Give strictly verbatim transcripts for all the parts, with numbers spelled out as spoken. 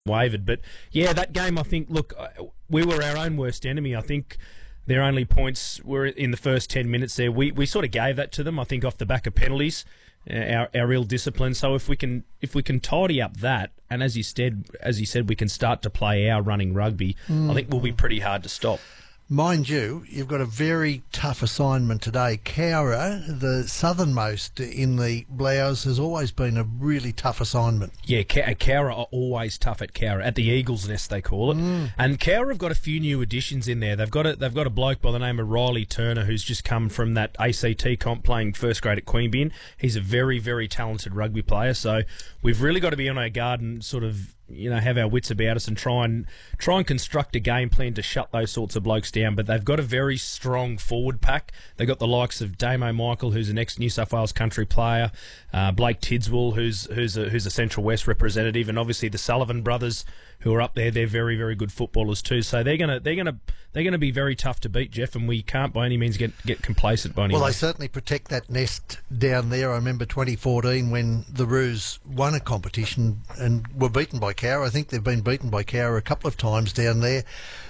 wavered. But yeah, that game, I think, look, we were our own worst enemy. I think their only points were in the first ten minutes there. We we sort of gave that to them, I think, off the back of penalties, uh, our our real discipline. So if we can if we can tidy up that, and as you said, as you said, we can start to play our running rugby, mm. I think we'll be pretty hard to stop. Mind you, you've got a very tough assignment today. Cowra, the southernmost in the Blouse, has always been a really tough assignment. Yeah, Cowra are always tough at Cowra, at the Eagle's Nest they call it. Mm. And Cowra have got a few new additions in there. They've got a, they've got a bloke by the name of Riley Turner who's just come from that A C T comp playing first grade at Queanbeyan. He's a very, very talented rugby player. So we've really got to be on our guard and sort of, you know, have our wits about us and try and try and construct a game plan to shut those sorts of blokes down. But they've got a very strong forward pack. They've got the likes of Damo Michael, who's an ex-New South Wales country player, uh, Blake Tidswell, who's who's a, who's a Central West representative, and obviously the Sullivan brothers, who are up there. They're very, very good footballers too. So they're gonna they're gonna they're gonna be very tough to beat, Jeff. And we can't by any means get get complacent by any Well, means. they certainly protect that nest down there. I remember twenty fourteen when the Roos won a competition and were beaten by Cowra. I think they've been beaten by Cowra a couple of times down there.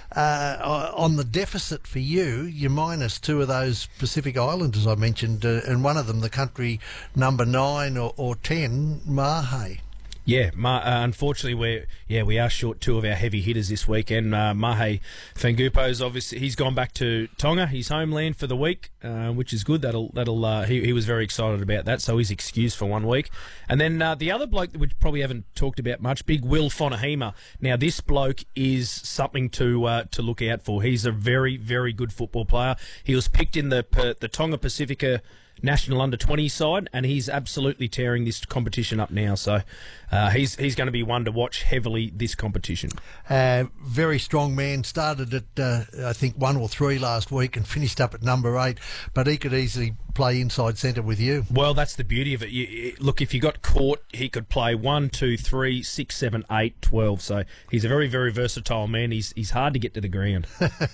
Uh, on the deficit for you, you minus two of those Pacific Islanders I mentioned, uh, and one of them, the country number nine or, or ten, Mahe. Yeah, Ma, uh, unfortunately, we're yeah we are short two of our heavy hitters this weekend. Uh, Mahe Fangupo's obviously he's gone back to Tonga, his homeland, for the week, uh, which is good. That'll that'll uh, he he was very excited about that, so he's excused for one week. And then uh, the other bloke that we probably haven't talked about much, Big Will Fonahima. Now this bloke is something to uh, to look out for. He's a very very good football player. He was picked in the uh, the Tonga Pacifica national under twenty side, and he's absolutely tearing this competition up now. So uh, he's he's going to be one to watch heavily this competition. Uh, very strong man. Started at uh, I think one or three last week and finished up at number eight. But he could easily play inside centre with you. Well, that's the beauty of it. You, look, if you got caught, he could play one, two, three, six, seven, eight, twelve. So he's a very very versatile man. He's he's hard to get to the ground.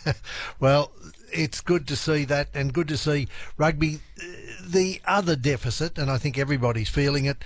Well, it's good to see that, and good to see rugby. The other deficit, and I think everybody's feeling it,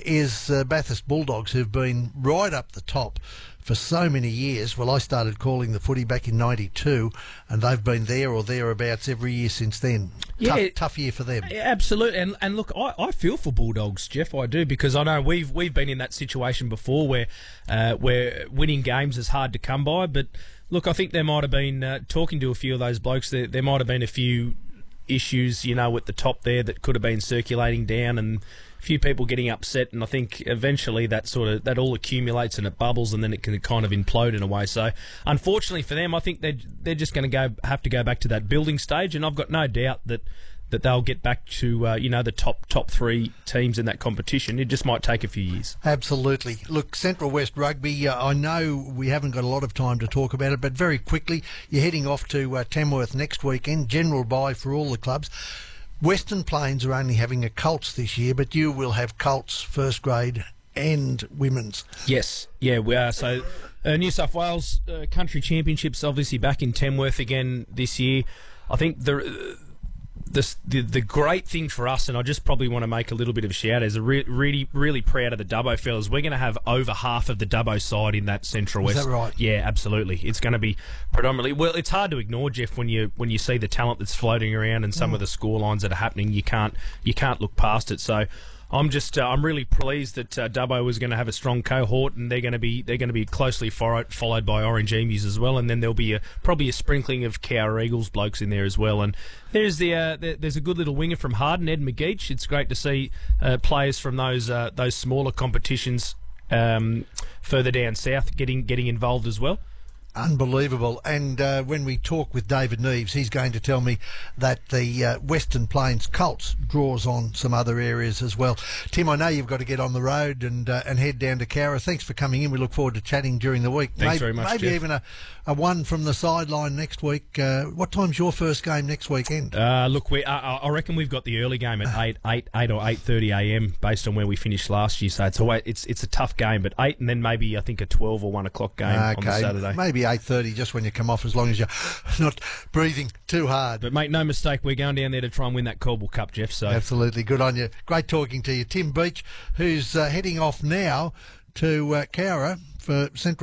is uh, Bathurst Bulldogs, who've been right up the top for so many years. Well, I started calling the footy back in ninety-two, and they've been there or thereabouts every year since then. Yeah, tough, tough year for them. Absolutely, and and look, I, I feel for Bulldogs, Jeff. I do, because I know we've we've been in that situation before where uh, where winning games is hard to come by. But look, I think there might have been uh, talking to a few of those blokes. There there might have been a few issues, you know, at the top there that could have been circulating down, and a few people getting upset, and I think eventually that sort of that all accumulates and it bubbles, and then it can kind of implode in a way. So unfortunately for them, I think they're they're just going to go have to go back to that building stage, and I've got no doubt that that they'll get back to uh, you know the top top three teams in that competition. It just might take a few years. Absolutely. Look, Central West Rugby, uh, I know we haven't got a lot of time to talk about it, but very quickly, you're heading off to uh, Tamworth next weekend, general bye for all the clubs. Western Plains are only having a Colts this year, but you will have Colts first grade and women's. Yes, yeah, we are. So uh, New South Wales uh, Country Championships obviously back in Tamworth again this year. I think the... Uh, The, the the great thing for us, and I just probably want to make a little bit of a shout, is a re- really really proud of the Dubbo fellas. We're going to have over half of the Dubbo side in that Central West. Is that right? Yeah, absolutely. It's going to be predominantly. Well, it's hard to ignore, Jeff, when you when you see the talent that's floating around and some mm. of the score lines that are happening. You can't you can't look past it. So I'm just uh, I'm really pleased that uh, Dubbo is going to have a strong cohort, and they're going to be they're going to be closely followed, followed by Orange Emus as well, and then there'll be a, probably a sprinkling of Cowra Eagles blokes in there as well. And there's the uh, there's a good little winger from Harden, Ed McGeach. It's great to see uh, players from those uh, those smaller competitions um, further down south getting getting involved as well. Unbelievable. And uh, when we talk with David Neves, he's going to tell me that the uh, Western Plains Colts draws on some other areas as well. Tim, I know you've got to get on the road and uh, and head down to Cowra. Thanks for coming in. We look forward to chatting during the week. Thanks maybe, very much, Maybe Jeff. even a, a one from the sideline next week. Uh, what time's your first game next weekend? Uh, look, we uh, I reckon we've got the early game at eight, eight, eight or eight thirty a m based on where we finished last year. So it's a it's it's a tough game, but eight, and then maybe I think a twelve or one o'clock game okay. on the Saturday. Maybe eight thirty, just when you come off, as long as you're not breathing too hard. But make no mistake, we're going down there to try and win that Coldwell Cup, Jeff. So absolutely, good on you. Great talking to you, Tim Beach, who's uh, heading off now to uh, Cowra for Central.